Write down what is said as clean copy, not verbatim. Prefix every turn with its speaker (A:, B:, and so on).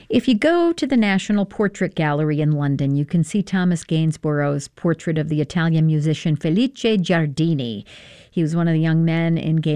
A: If you go to the National Portrait Gallery in London, you can see Thomas Gainsborough's portrait of the Italian musician Felice Giardini. He was one of the young men in